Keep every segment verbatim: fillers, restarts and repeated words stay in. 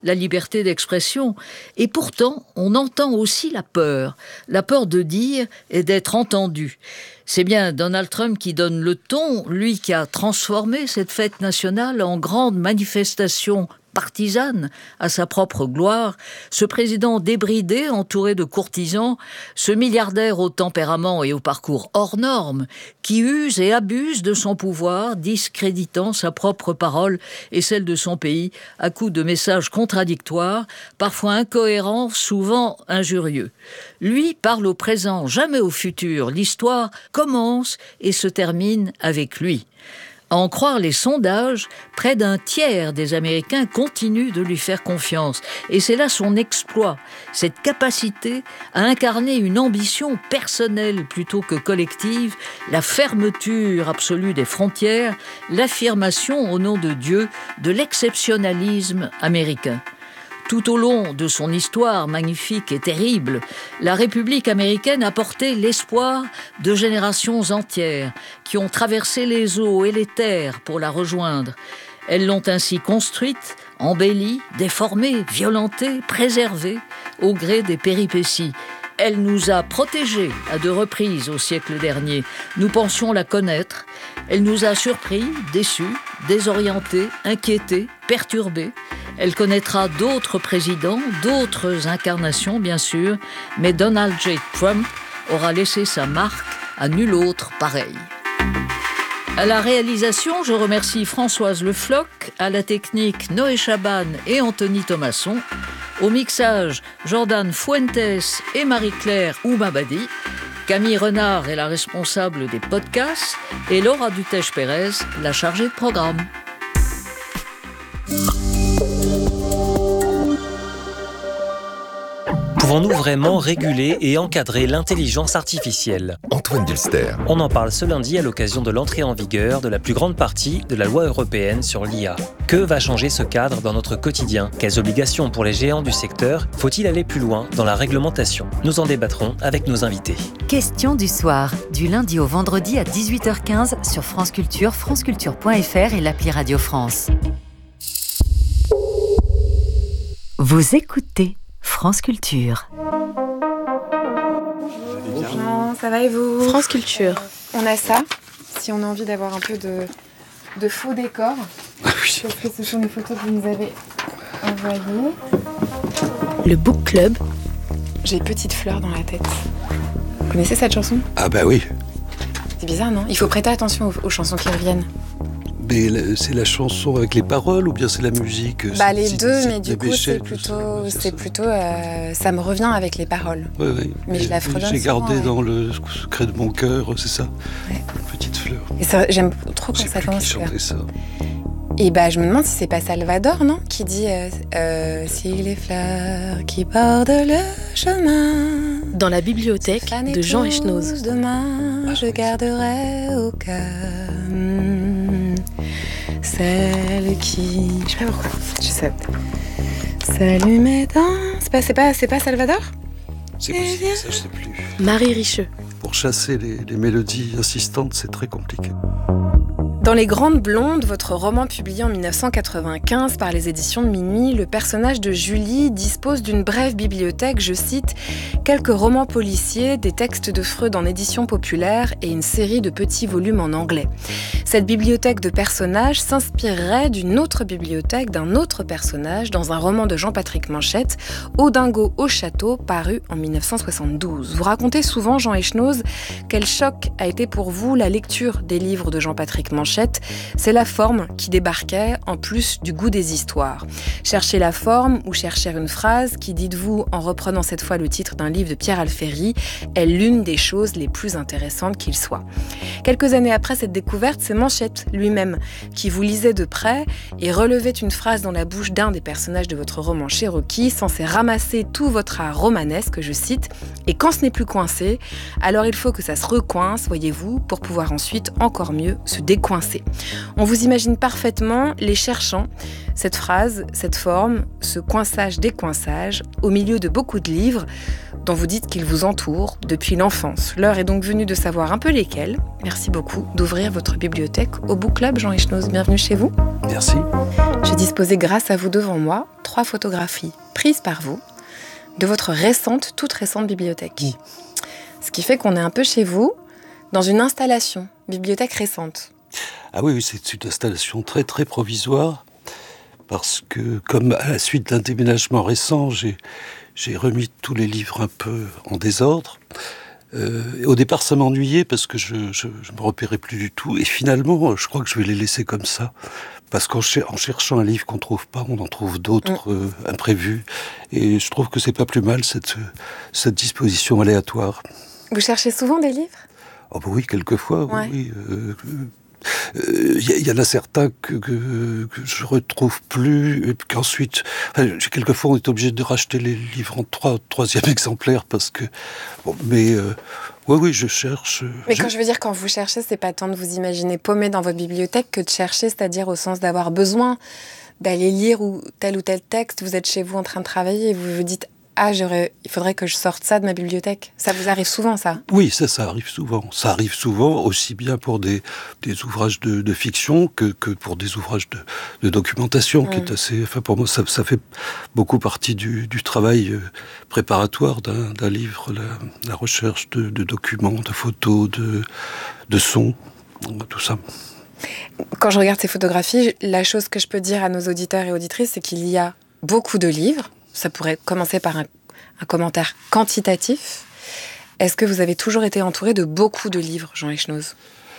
la liberté d'expression. Et pourtant, on entend aussi la peur. La peur de dire et d'être entendu. C'est bien Donald Trump qui donne le ton, lui qui a transformé cette fête nationale en grande manifestation partisane à sa propre gloire, ce président débridé, entouré de courtisans, ce milliardaire au tempérament et au parcours hors norme, qui use et abuse de son pouvoir, discréditant sa propre parole et celle de son pays à coups de messages contradictoires, parfois incohérents, souvent injurieux. Lui parle au présent, jamais au futur. L'histoire commence et se termine avec lui. À en croire les sondages, près d'un tiers des Américains continuent de lui faire confiance. Et c'est là son exploit, cette capacité à incarner une ambition personnelle plutôt que collective, la fermeture absolue des frontières, l'affirmation au nom de Dieu de l'exceptionnalisme américain. Tout au long de son histoire magnifique et terrible, la République américaine a porté l'espoir de générations entières qui ont traversé les eaux et les terres pour la rejoindre. Elles l'ont ainsi construite, embellie, déformée, violentée, préservée au gré des péripéties. Elle nous a protégés à deux reprises au siècle dernier. Nous pensions la connaître. Elle nous a surpris, déçus, désorientés, inquiétés, perturbés. Elle connaîtra d'autres présidents, d'autres incarnations bien sûr, mais Donald J. Trump aura laissé sa marque à nul autre pareil. À la réalisation, je remercie Françoise Le Floch, à la technique Noé Chaban et Anthony Thomasson, au mixage Jordan Fuentes et Marie-Claire Oumabadi. Camille Renard est la responsable des podcasts et Laura Dutèche-Pérez, la chargée de programme. Pouvons-nous vraiment réguler et encadrer l'intelligence artificielle ? Antoine Dulster. On en parle ce lundi à l'occasion de l'entrée en vigueur de la plus grande partie de la loi européenne sur l'I A. Que va changer ce cadre dans notre quotidien ? Quelles obligations pour les géants du secteur ? Faut-il aller plus loin dans la réglementation ? Nous en débattrons avec nos invités. Question du soir, du lundi au vendredi à dix-huit heures quinze sur France Culture, franceculture point f r et l'appli Radio France. Vous écoutez France Culture. Bonjour, ça va et vous ? France Culture. On a ça, si on a envie d'avoir un peu de, de faux décor. Ah oui. Parce que ce sont les photos que vous nous avez envoyées. Le Book Club. J'ai Petite Fleur dans la tête. Vous connaissez cette chanson ? Ah bah oui. C'est bizarre, non ? Il faut prêter attention aux, aux chansons qui reviennent. Mais la, c'est la chanson avec les paroles ou bien c'est la musique ? Bah c'est, les c'est, deux, c'est mais du coup Béchet, c'est plutôt, ça, c'est ça. plutôt, euh, ça me revient avec les paroles. Ouais, ouais. Mais je la fredonne J'ai gardé souvent, ouais. dans le secret de mon cœur, c'est ça ? Ouais. Petite Fleur. Et ça, j'aime trop quand Je sais ça plus commence. qui chantait ça. Et bah je me demande si c'est pas Salvador, non ? Qui dit euh, euh, si les fleurs qui bordent le chemin. Dans la bibliothèque de Jean Echnoz. Demain, Ah, je oui. garderai au cœur hmm, celle qui. Je sais pas pourquoi. Je sais. S'allumer dans. C'est pas, c'est pas, c'est pas Salvador ? C'est possible, ça je sais plus. Marie Richeux. Pour chasser les, les mélodies insistantes, c'est très compliqué. Dans Les Grandes Blondes, votre roman publié en dix-neuf cent quatre-vingt-quinze par les éditions de Minuit, le personnage de Julie dispose d'une brève bibliothèque, je cite, quelques romans policiers, des textes de Freud en édition populaire et une série de petits volumes en anglais. Cette bibliothèque de personnages s'inspirerait d'une autre bibliothèque d'un autre personnage dans un roman de Jean-Patrick Manchette, Odingo au château, paru en dix-neuf cent soixante-douze. Vous racontez souvent, Jean Echnoz, quel choc a été pour vous la lecture des livres de Jean-Patrick Manchette. C'est la forme qui débarquait en plus du goût des histoires. Chercher la forme ou chercher une phrase qui, dites-vous, en reprenant cette fois le titre d'un livre de Pierre Alféry, est l'une des choses les plus intéressantes qu'il soit. Quelques années après cette découverte, c'est Manchette lui-même qui vous lisait de près et relevait une phrase dans la bouche d'un des personnages de votre roman Cherokee, censé ramasser tout votre art romanesque, je cite, « Et quand ce n'est plus coincé, alors il faut que ça se recoince, voyez-vous, pour pouvoir ensuite encore mieux se décoincer. » commencer. On vous imagine parfaitement les cherchant, cette phrase, cette forme, ce coinçage-décoinçage, au milieu de beaucoup de livres dont vous dites qu'ils vous entourent depuis l'enfance. L'heure est donc venue de savoir un peu lesquels. Merci beaucoup d'ouvrir votre bibliothèque au Book Club. Jean Echnoz, bienvenue chez vous. Merci. J'ai disposé grâce à vous devant moi trois photographies prises par vous de votre récente, toute récente bibliothèque. Oui. Ce qui fait qu'on est un peu chez vous, dans une installation, bibliothèque récente. Ah oui, oui, c'est une installation très très provisoire, parce que comme à la suite d'un déménagement récent, j'ai, j'ai remis tous les livres un peu en désordre. Euh, au départ, ça m'ennuyait parce que je ne me repérais plus du tout. Et finalement, je crois que je vais les laisser comme ça. Parce qu'en cher- en cherchant un livre qu'on ne trouve pas, on en trouve d'autres mmh. euh, imprévus. Et je trouve que c'est pas plus mal, cette, cette disposition aléatoire. Vous cherchez souvent des livres ? Oh bah oui, quelquefois, ouais. oui. Il euh, euh, y, y en a certains que, que, que je retrouve plus, et qu'ensuite... Enfin, quelquefois, on est obligé de racheter les livres en trois, troisième exemplaire, parce que... Bon, mais... Euh, oui, oui, je cherche... Mais je... quand je veux dire, quand vous cherchez, c'est pas tant de vous imaginer paumé dans votre bibliothèque que de chercher, c'est-à-dire au sens d'avoir besoin d'aller lire ou tel ou tel texte. Vous êtes chez vous en train de travailler et vous vous dites... Ah, j'aurais... il faudrait que je sorte ça de ma bibliothèque. Ça vous arrive souvent, ça ? Oui, ça, ça arrive souvent. Ça arrive souvent, aussi bien pour des, des ouvrages de, de fiction que, que pour des ouvrages de, de documentation, mmh. qui est assez... Enfin, pour moi, ça, ça fait beaucoup partie du, du travail préparatoire d'un, d'un livre, la, la recherche de, de documents, de photos, de, de sons, tout ça. Quand je regarde ces photographies, la chose que je peux dire à nos auditeurs et auditrices, c'est qu'il y a beaucoup de livres. Ça pourrait commencer par un, un commentaire quantitatif. Est-ce que vous avez toujours été entouré de beaucoup de livres, Jean Echnoz ?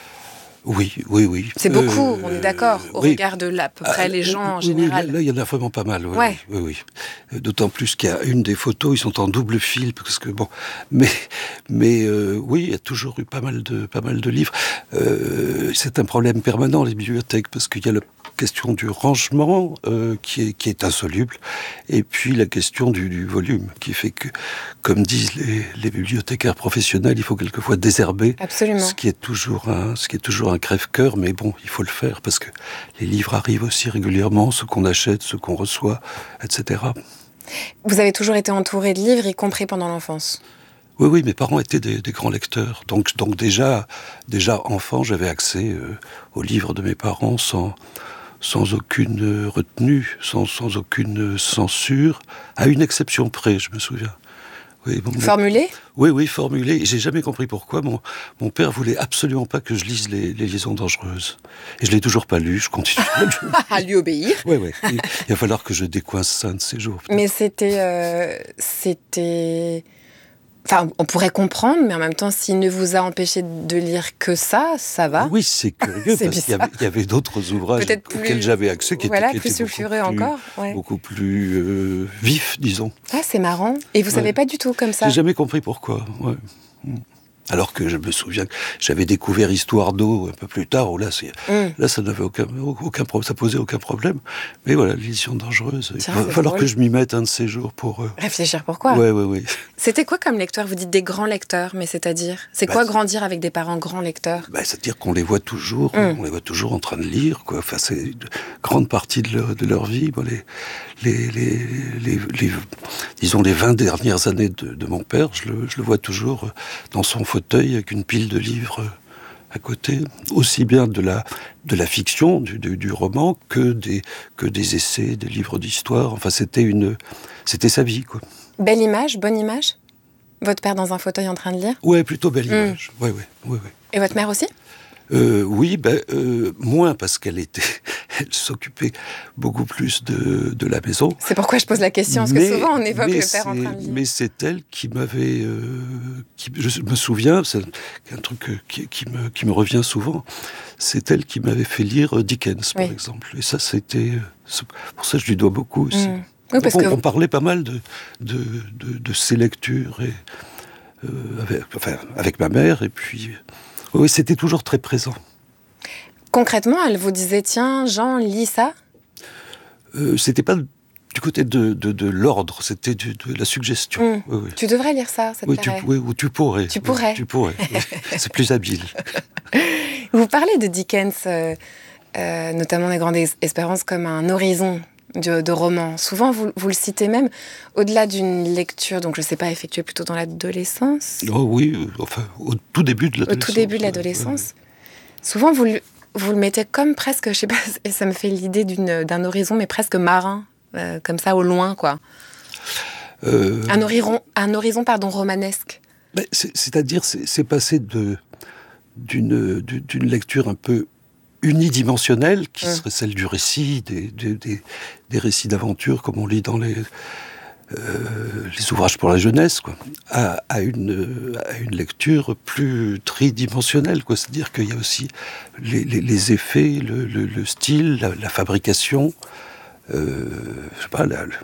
Oui, oui, oui. C'est beaucoup, euh, on est d'accord, au oui. regard de là, à peu près ah, les gens en oui, général. Là, là, il y en a vraiment pas mal. Oui, ouais. oui, oui, oui. D'autant plus qu'il y a une des photos, ils sont en double fil, parce que bon, mais, mais euh, oui, il y a toujours eu pas mal de, pas mal de livres. Euh, c'est un problème permanent, les bibliothèques, parce qu'il y a la question du rangement euh, qui est, qui est insoluble, et puis la question du, du volume, qui fait que, comme disent les, les bibliothécaires professionnels, il faut quelquefois désherber. Absolument. Ce qui est toujours un, ce qui est toujours un crève-cœur, mais bon, il faut le faire, parce que les livres arrivent aussi régulièrement, ceux qu'on achète, ceux qu'on reçoit, et cetera. Vous avez toujours été entouré de livres, y compris pendant l'enfance ? Oui, oui, mes parents étaient des, des grands lecteurs. Donc, donc déjà, déjà enfant, j'avais accès euh, aux livres de mes parents sans, sans aucune retenue, sans, sans aucune censure, à une exception près, je me souviens. Oui, bon, formulé ? Oui, oui, formulé. Et j'ai jamais compris pourquoi. Mon, mon père voulait absolument pas que je lise les, les liaisons dangereuses. Et je l'ai toujours pas lu, je continue à lui obéir. Oui, oui. Il, il va falloir que je décoince ça un de ces jours. Peut-être. Mais c'était... Euh, c'était... Enfin, on pourrait comprendre, mais en même temps, s'il ne vous a empêché de lire que ça, ça va. Oui, c'est curieux, c'est parce qu'il y avait, il y avait d'autres ouvrages plus, auxquels j'avais accès qui voilà, étaient, qui plus étaient sulfureux beaucoup plus, encore. Ouais. Beaucoup plus euh, vifs, disons. Ah, c'est marrant. Et vous ne ouais. savez pas du tout comme ça ? J'ai jamais compris pourquoi. Ouais. Alors que je me souviens que j'avais découvert Histoire d'eau un peu plus tard, où là, c'est, mm. là ça n'avait aucun, aucun problème, ça posait aucun problème. Mais voilà, l'édition dangereuse. Tiens, il va falloir drôle. que je m'y mette un de ces jours pour... Euh... Réfléchir pourquoi ? Ouais, ouais, ouais. C'était quoi comme lecteur ? Vous dites des grands lecteurs, mais c'est-à-dire ? C'est bah, quoi c'est... grandir avec des parents grands lecteurs ? bah, C'est-à-dire qu'on les voit toujours, mm. on les voit toujours en train de lire, quoi. Enfin, c'est une grande partie de leur, de leur vie. Bon, les, les, les, les, les, disons, les vingt dernières années de, de mon père, je le, je le vois toujours dans son fauteuil avec une pile de livres à côté, aussi bien de la, de la fiction, du, du, du roman, que des, que des essais, des livres d'histoire. Enfin, c'était, une, c'était sa vie, quoi. Belle image, bonne image ? Votre père dans un fauteuil en train de lire ? Ouais, plutôt belle image. Mmh. Ouais, ouais, ouais, ouais. Et votre mère aussi ? Euh, oui, ben, euh, moins parce qu'elle était, elle s'occupait beaucoup plus de, de la maison. C'est pourquoi je pose la question, parce mais, que souvent on évoque le père en train de lire. Mais c'est elle qui m'avait, euh, qui, je me souviens, c'est un truc qui, qui, me, qui me revient souvent, c'est elle qui m'avait fait lire Dickens, par oui. exemple. Et ça, c'était, pour ça je lui dois beaucoup aussi. Mmh. Oui, parce on, que... on parlait pas mal de, de, de, de ses lectures, et, euh, avec, enfin, avec ma mère, et puis... Oui, c'était toujours très présent. Concrètement, elle vous disait « Tiens, Jean, lis ça » euh, C'était pas du du côté de, de, de l'ordre, c'était du, de la suggestion. Mmh. Oui, oui. Tu devrais lire ça, ça te Oui, tu, plairait. oui, ou tu pourrais. Tu pourrais. Oui, tu pourrais. Oui. C'est plus habile. Vous parlez de Dickens, euh, euh, notamment des Grandes Espérances, comme un horizon de, de romans. Souvent, vous, vous le citez même au-delà d'une lecture, donc je ne sais pas, effectuée plutôt dans l'adolescence. Oh oui, euh, enfin, au tout début de Au l'adolescence. tout début de l'adolescence. Souvent, vous le, vous le mettez comme presque, je sais pas, ça me fait l'idée d'une, d'un horizon, mais presque marin, euh, comme ça, au loin, quoi. Euh, Un horizon, un horizon, pardon, romanesque. mais c'est, c'est-à-dire, c'est, c'est passé de, d'une, d'une lecture un peu unidimensionnelle, qui Mmh. serait celle du récit, des, des, des, des récits d'aventure, comme on lit dans les, euh, les ouvrages pour la jeunesse, quoi, à, à, une, à une lecture plus tridimensionnelle, quoi. C'est-à-dire qu'il y a aussi les, les, les effets, le, le, le style, la, la fabrication, euh, je sais pas, la, la,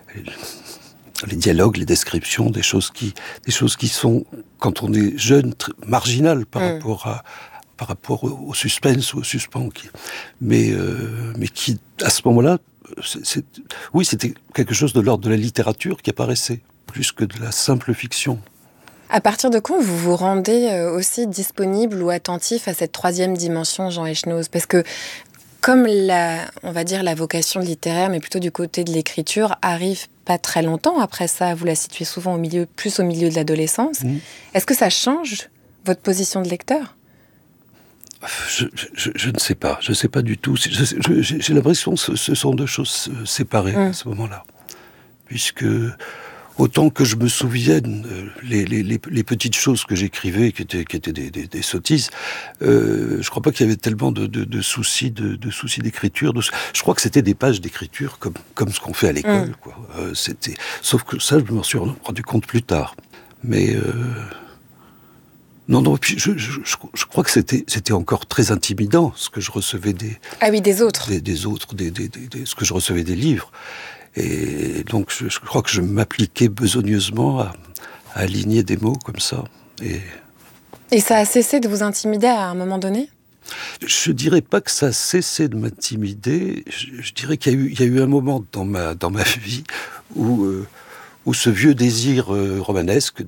les dialogues, les descriptions, des choses qui, des choses qui sont, quand on est jeune, très marginales par Mm. rapport à, par rapport au, au suspense ou au suspens, qui, mais, euh, mais qui, à ce moment-là, c'est, c'est, oui, c'était quelque chose de l'ordre de la littérature qui apparaissait, plus que de la simple fiction. À partir de quand vous vous rendez euh, aussi disponible ou attentif à cette troisième dimension, Jean Echnoz ? Parce que comme la, on va dire la vocation littéraire, mais plutôt du côté de l'écriture, arrive pas très longtemps après ça, vous la situez souvent au milieu, plus au milieu de l'adolescence. Mmh. Est-ce que ça change votre position de lecteur ? Je, je, je ne sais pas, je ne sais pas du tout. Je, je, j'ai, j'ai l'impression que ce, ce sont deux choses séparées mmh. à ce moment-là. Puisque, autant que je me souvienne, les, les, les, les petites choses que j'écrivais, qui étaient, qui étaient des, des, des sottises, euh, je ne crois pas qu'il y avait tellement de, de, de, soucis, de, de soucis d'écriture. De, je crois que c'était des pages d'écriture comme, comme ce qu'on fait à l'école. Mmh. Quoi. Euh, c'était, sauf que ça, je m'en suis rendu compte plus tard. Mais... Euh, Non, non, puis je, je, je, je crois que c'était, c'était encore très intimidant, ce que je recevais des... Ah oui, des autres. Des, des autres, des, des, des, des, ce que je recevais des livres. Et donc, je, je crois que je m'appliquais besogneusement à, à aligner des mots comme ça. Et... Et ça a cessé de vous intimider à un moment donné ? Je dirais pas que ça a cessé de m'intimider. Je, je dirais qu'il y a eu, il y a eu un moment dans ma, dans ma vie où... Euh, où ce vieux désir euh, romanesque,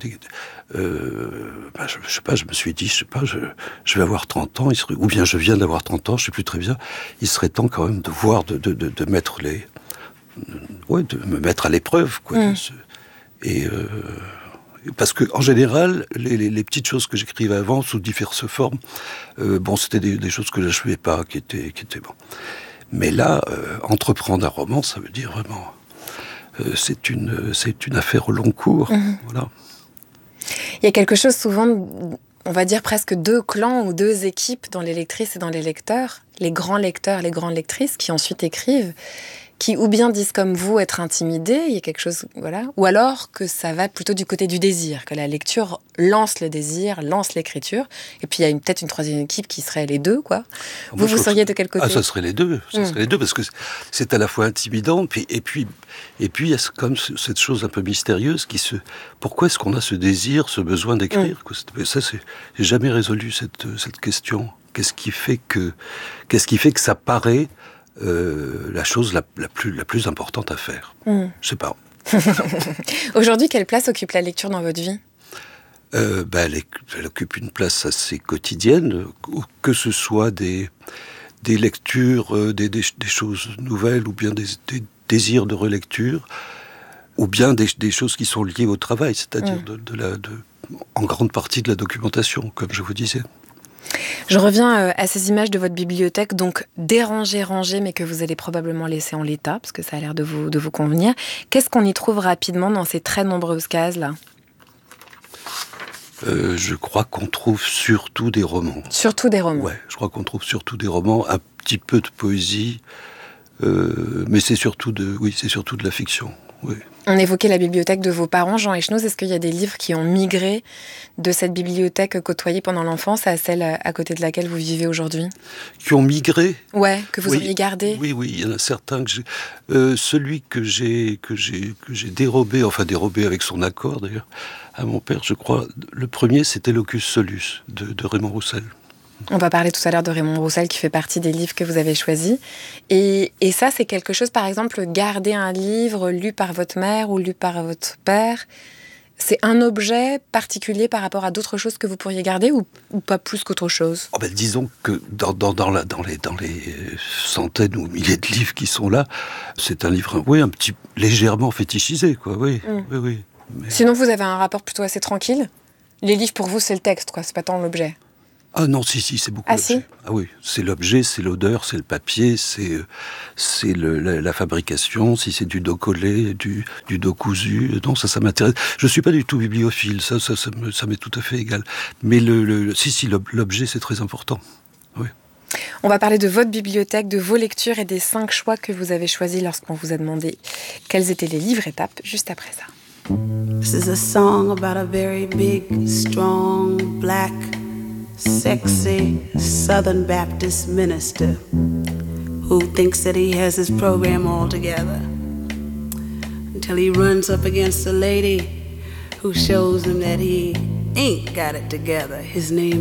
euh, bah, je, je sais pas, je me suis dit, je sais pas, je, je vais avoir trente ans, il serait, ou bien je viens d'avoir trente ans, je sais plus très bien, il serait temps quand même de voir, de, de, de, de mettre les, ouais, de me mettre à l'épreuve, quoi. Mmh. Et euh, parce que en général, les, les, les petites choses que j'écrivais avant sous diverses formes, euh, bon, c'était des, des choses que je n'achevais pas, qui étaient, qui étaient bon. Mais là, euh, entreprendre un roman, ça veut dire vraiment. Euh, c'est, une, c'est une affaire au long cours. Mmh. Voilà. Il y a quelque chose souvent, on va dire presque deux clans ou deux équipes dans les lectrices et dans les lecteurs. Les grands lecteurs, les grandes lectrices qui ensuite écrivent, qui ou bien disent comme vous être intimidés, il y a quelque chose, voilà, ou alors que ça va plutôt du côté du désir, que la lecture lance le désir, lance l'écriture, et puis il y a une, peut-être une troisième équipe qui serait les deux, quoi. Ah, vous, vous seriez de quel côté ? Ah, ça serait les deux, ça mmh. serait les deux, parce que c'est à la fois intimidant, puis, et puis et puis il y a comme cette chose un peu mystérieuse qui se... Pourquoi est-ce qu'on a ce désir, ce besoin d'écrire mmh. quoi. Ça, c'est... j'ai jamais résolu cette, cette question. Qu'est-ce qui fait que, qu'est-ce qui fait que ça paraît Euh, la chose la, la, plus, la plus importante à faire. Mmh. Je sais pas. Aujourd'hui, quelle place occupe la lecture dans votre vie ? euh, ben, elle, elle occupe une place assez quotidienne, que ce soit des, des lectures, euh, des, des, des choses nouvelles, ou bien des, des désirs de relecture, ou bien des, des choses qui sont liées au travail, c'est-à-dire mmh. de, de la, de, en grande partie de la documentation, comme je vous disais. Je reviens à ces images de votre bibliothèque, donc dérangées, rangées, mais que vous allez probablement laisser en l'état, parce que ça a l'air de vous, de vous convenir. Qu'est-ce qu'on y trouve rapidement dans ces très nombreuses cases-là ? euh, Je crois qu'on trouve surtout des romans. Surtout des romans ? Ouais, je crois qu'on trouve surtout des romans, un petit peu de poésie, euh, mais c'est surtout de, oui, c'est surtout de la fiction. Oui. On évoquait la bibliothèque de vos parents, Jean Echnoz. Est-ce qu'il y a des livres qui ont migré de cette bibliothèque côtoyée pendant l'enfance à celle à côté de laquelle vous vivez aujourd'hui ? Qui ont migré ? Ouais, que vous oui. auriez gardé ? Oui, oui, il y en a certains que j'ai... Euh, celui que j'ai, que, j'ai, que j'ai dérobé, enfin dérobé avec son accord d'ailleurs, à mon père, je crois, le premier c'était Locus Solus, de, de Raymond Roussel. On va parler tout à l'heure de Raymond Roussel qui fait partie des livres que vous avez choisis. Et, et ça, c'est quelque chose, par exemple, garder un livre lu par votre mère ou lu par votre père, c'est un objet particulier par rapport à d'autres choses que vous pourriez garder ou, ou pas plus qu'autre chose? Oh ben, disons que dans, dans, dans, la, dans, les, dans les centaines ou milliers de livres qui sont là, c'est un livre, oui, un petit légèrement fétichisé, quoi, oui, mmh. oui, oui. Mais... Sinon, vous avez un rapport plutôt assez tranquille? Les livres, pour vous, c'est le texte, quoi, c'est pas tant l'objet? Ah non, si, si, c'est beaucoup ah, l'objet. Si ah oui, c'est l'objet, c'est l'odeur, c'est le papier, c'est, c'est le, la, la fabrication, si c'est du dos collé, du, du dos cousu. Non, ça, ça m'intéresse. Je ne suis pas du tout bibliophile, ça, ça, ça, me, ça m'est tout à fait égal. Mais le, le, si, si, l'objet, c'est très important. Oui. On va parler de votre bibliothèque, de vos lectures et des cinq choix que vous avez choisis lorsqu'on vous a demandé quels étaient les livres étapes, juste après ça. This is a song about a very big, strong, black, sexy Southern Baptist minister who thinks that he has his program all together until he runs up against a lady who shows him that he ain't got it together. His name